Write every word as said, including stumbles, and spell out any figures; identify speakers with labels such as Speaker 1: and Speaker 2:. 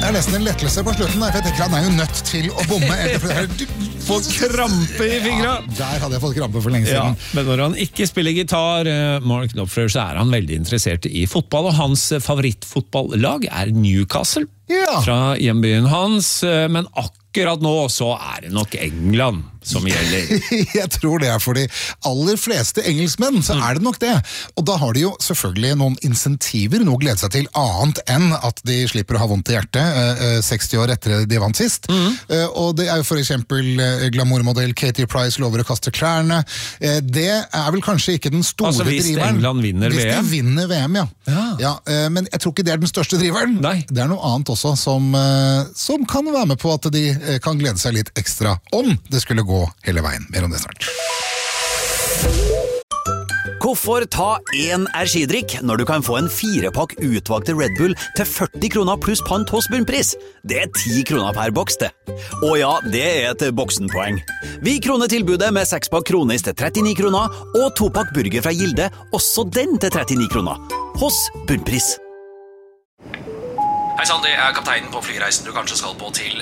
Speaker 1: det er nesten en lettelse på slutten, for jeg tenker han er jo nødt til å bomme.
Speaker 2: Få krampe i fingra.
Speaker 1: Ja, der hadde jeg fått krampe for lenge siden.
Speaker 2: Ja, men når han ikke spiller gitar, Mark Knopfler, så er han veldig interessert i fotball, og hans favorittfotballag er Newcastle.
Speaker 1: Ja.
Speaker 2: Fra hjembyen hans, men akkurat nå så er det nok England som gjelder.
Speaker 1: Jeg tror det er for de aller fleste engelskmenn, så er det nok det. Og da har de jo selvfølgelig noen insentiver, noe å glede seg til, annet enn at de slipper å ha vondt i hjertet eh, seksti år etter de vant sist. Mm. Eh, og det er jo for eksempel eh, glamourmodell Katie Price lover å kaste klærne. Eh, det er vel kanskje ikke den store
Speaker 2: altså, hvis
Speaker 1: driveren.
Speaker 2: England vinner
Speaker 1: hvis
Speaker 2: V M?
Speaker 1: Hvis de vinner V M, ja.
Speaker 2: Ja.
Speaker 1: ja eh, men jeg tror ikke det er den største driveren.
Speaker 2: Nei.
Speaker 1: Det er noe annet også som, eh, som kan være med på at de eh, kan glede seg litt ekstra om det skulle gå hele veien. Mer om det snart.
Speaker 3: Hvorfor ta én energidrikk når du kan få en firepakk utvalgte Red Bull til førti kroner pluss pant hos Bunnpris? Det er ti kroner per boks, det. Og ja, det er et boksenpoeng. Vi kroner tilbudet med sekspakk kronis til trettini kroner, og topakk burger fra Gilde, også den til trettini kroner. Hos Bunnpris.
Speaker 4: Hei sann, det er kapteinen på flyreisen du kanskje skal på til